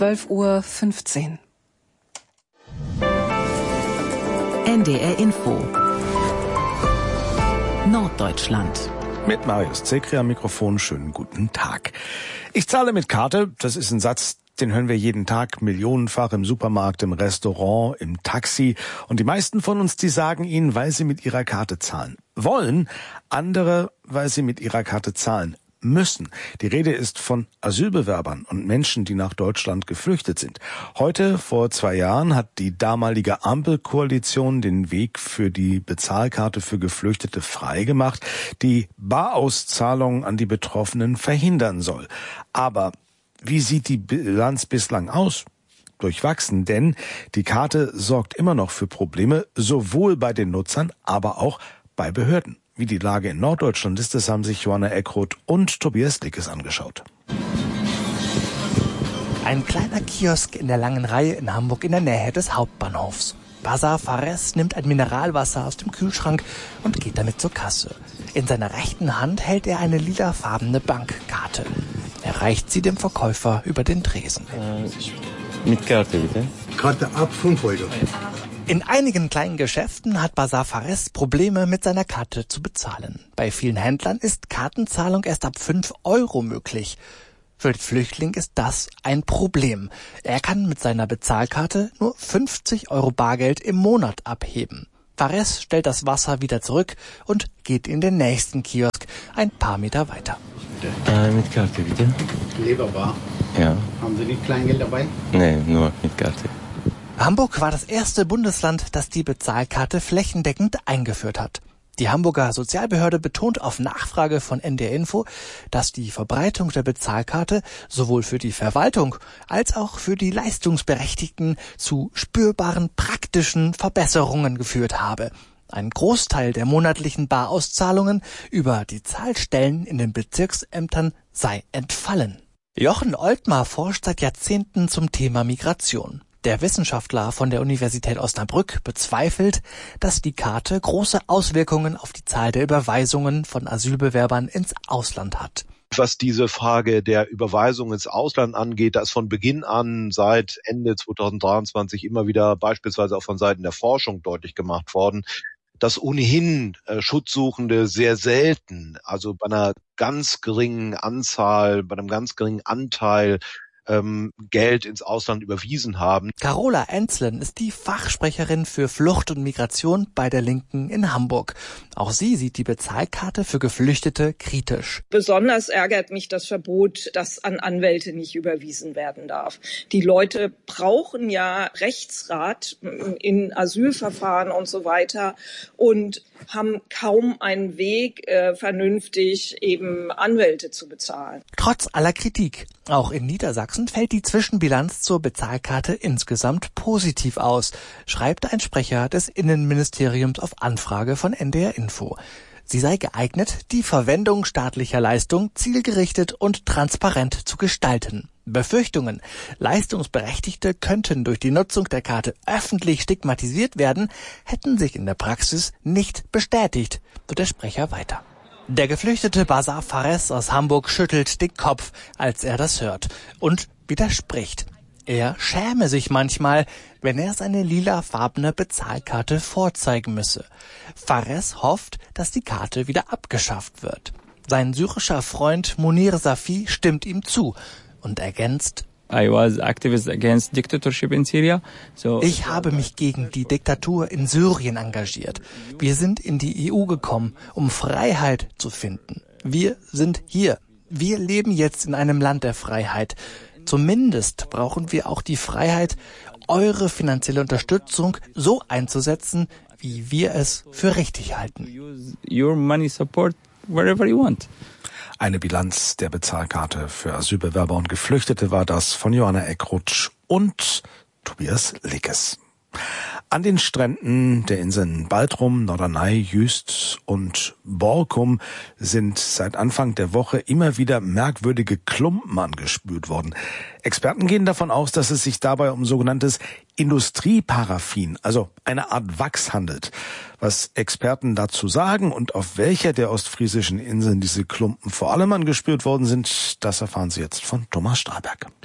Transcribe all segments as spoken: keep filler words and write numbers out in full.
zwölf Uhr fünfzehn. N D R Info Norddeutschland. Mit Marius Zekri am Mikrofon, schönen guten Tag. Ich zahle mit Karte, das ist ein Satz, den hören wir jeden Tag millionenfach im Supermarkt, im Restaurant, im Taxi. Und die meisten von uns, die sagen ihn, weil sie mit ihrer Karte zahlen wollen. Andere, weil sie mit ihrer Karte zahlen müssen. Die Rede ist von Asylbewerbern und Menschen, die nach Deutschland geflüchtet sind. Heute, vor zwei Jahren, hat die damalige Ampelkoalition den Weg für die Bezahlkarte für Geflüchtete freigemacht, die Barauszahlungen an die Betroffenen verhindern soll. Aber wie sieht die Bilanz bislang aus? Durchwachsen, denn die Karte sorgt immer noch für Probleme, sowohl bei den Nutzern, aber auch bei Behörden. Wie die Lage in Norddeutschland ist, das haben sich Johanna Eckroth und Tobias Lickes angeschaut. Ein kleiner Kiosk in der langen Reihe in Hamburg in der Nähe des Hauptbahnhofs. Bazar Fares nimmt ein Mineralwasser aus dem Kühlschrank und geht damit zur Kasse. In seiner rechten Hand hält er eine lilafarbene Bankkarte. Er reicht sie dem Verkäufer über den Tresen. Äh, mit Karte bitte. Karte ab fünf Euro. In einigen kleinen Geschäften hat Bazar Fares Probleme mit seiner Karte zu bezahlen. Bei vielen Händlern ist Kartenzahlung erst ab fünf Euro möglich. Für den Flüchtling ist das ein Problem. Er kann mit seiner Bezahlkarte nur fünfzig Euro Bargeld im Monat abheben. Fares stellt das Wasser wieder zurück und geht in den nächsten Kiosk ein paar Meter weiter. Äh, mit Karte bitte. Leberbar. Ja. Haben Sie nicht Kleingeld dabei? Nee, nur mit Karte. Hamburg war das erste Bundesland, das die Bezahlkarte flächendeckend eingeführt hat. Die Hamburger Sozialbehörde betont auf Nachfrage von N D R Info, dass die Verbreitung der Bezahlkarte sowohl für die Verwaltung als auch für die Leistungsberechtigten zu spürbaren praktischen Verbesserungen geführt habe. Ein Großteil der monatlichen Barauszahlungen über die Zahlstellen in den Bezirksämtern sei entfallen. Jochen Oltmar forscht seit Jahrzehnten zum Thema Migration. Der Wissenschaftler von der Universität Osnabrück bezweifelt, dass die Karte große Auswirkungen auf die Zahl der Überweisungen von Asylbewerbern ins Ausland hat. Was diese Frage der Überweisung ins Ausland angeht, da ist von Beginn an seit Ende zweitausenddreiundzwanzig immer wieder beispielsweise auch von Seiten der Forschung deutlich gemacht worden, dass ohnehin äh, Schutzsuchende sehr selten, also bei einer ganz geringen Anzahl, bei einem ganz geringen Anteil ähm, Geld ins Ausland überwiesen haben. Carola Enzlen ist die Fachsprecherin für Flucht und Migration bei der Linken in Hamburg. Auch sie sieht die Bezahlkarte für Geflüchtete kritisch. Besonders ärgert mich das Verbot, dass an Anwälte nicht überwiesen werden darf. Die Leute brauchen ja Rechtsrat in Asylverfahren und so weiter und haben kaum einen Weg, äh, vernünftig eben Anwälte zu bezahlen. Trotz aller Kritik, auch in Niedersachsen fällt die Zwischenbilanz zur Bezahlkarte insgesamt positiv aus, schreibt ein Sprecher des Innenministeriums auf Anfrage von N D R Info. Sie sei geeignet, die Verwendung staatlicher Leistung zielgerichtet und transparent zu gestalten. Befürchtungen, Leistungsberechtigte könnten durch die Nutzung der Karte öffentlich stigmatisiert werden, hätten sich in der Praxis nicht bestätigt, so der Sprecher weiter. Der geflüchtete Bazar Fares aus Hamburg schüttelt den Kopf, als er das hört, und widerspricht. Er schäme sich manchmal, wenn er seine lilafarbene Bezahlkarte vorzeigen müsse. Fares hofft, dass die Karte wieder abgeschafft wird. Sein syrischer Freund Munir Safi stimmt ihm zu und ergänzt: I was activist against dictatorship in Syria. So Ich habe mich gegen die Diktatur in Syrien engagiert. Wir sind in die E U gekommen, um Freiheit zu finden. Wir sind hier. Wir leben jetzt in einem Land der Freiheit. Zumindest brauchen wir auch die Freiheit, eure finanzielle Unterstützung so einzusetzen, wie wir es für richtig halten. Your money support wherever you want. Eine Bilanz der Bezahlkarte für Asylbewerber und Geflüchtete war das von Johanna Eckroth und Tobias Lickes. An den Stränden der Inseln Baltrum, Norderney, Jüst und Borkum sind seit Anfang der Woche immer wieder merkwürdige Klumpen angespült worden. Experten gehen davon aus, dass es sich dabei um sogenanntes Industrieparaffin, also eine Art Wachs handelt. Was Experten dazu sagen und auf welcher der ostfriesischen Inseln diese Klumpen vor allem angespült worden sind, das erfahren Sie jetzt von Thomas Stahlberg.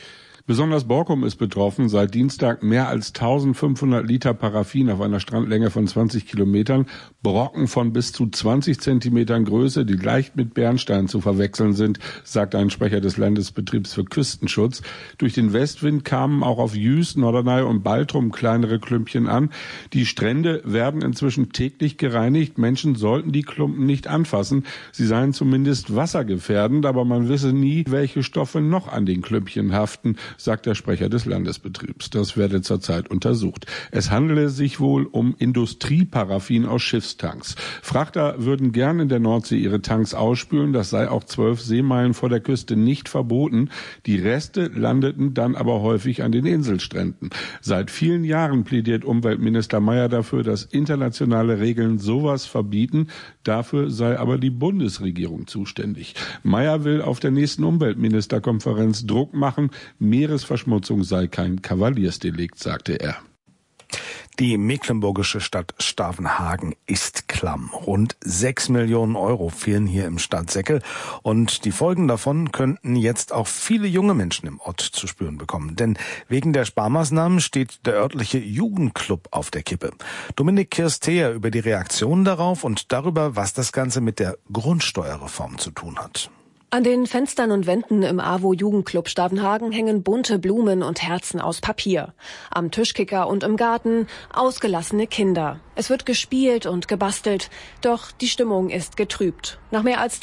Besonders Borkum ist betroffen. Seit Dienstag mehr als eintausendfünfhundert Liter Paraffin auf einer Strandlänge von zwanzig Kilometern. Brocken von bis zu zwanzig Zentimetern Größe, die leicht mit Bernstein zu verwechseln sind, sagt ein Sprecher des Landesbetriebs für Küstenschutz. Durch den Westwind kamen auch auf Jüst, Norderney und Baltrum kleinere Klümpchen an. Die Strände werden inzwischen täglich gereinigt. Menschen sollten die Klumpen nicht anfassen. Sie seien zumindest wassergefährdend, aber man wisse nie, welche Stoffe noch an den Klümpchen haften, sagt der Sprecher des Landesbetriebs. Das werde zurzeit untersucht. Es handele sich wohl um Industrieparaffin aus Schiffstanks. Frachter würden gern in der Nordsee ihre Tanks ausspülen. Das sei auch zwölf Seemeilen vor der Küste nicht verboten. Die Reste landeten dann aber häufig an den Inselstränden. Seit vielen Jahren plädiert Umweltminister Mayer dafür, dass internationale Regeln sowas verbieten. Dafür sei aber die Bundesregierung zuständig. Mayer will auf der nächsten Umweltministerkonferenz Druck machen. Meeresverschmutzung sei kein Kavaliersdelikt, sagte er. Die mecklenburgische Stadt Stavenhagen ist klamm. Rund sechs Millionen Euro fehlen hier im Stadtsäckel. Und die Folgen davon könnten jetzt auch viele junge Menschen im Ort zu spüren bekommen. Denn wegen der Sparmaßnahmen steht der örtliche Jugendclub auf der Kippe. Dominik Kirstea über die Reaktion darauf und darüber, was das Ganze mit der Grundsteuerreform zu tun hat. An den Fenstern und Wänden im AWO-Jugendclub Stavenhagen hängen bunte Blumen und Herzen aus Papier. Am Tischkicker und im Garten ausgelassene Kinder. Es wird gespielt und gebastelt, doch die Stimmung ist getrübt. Nach mehr als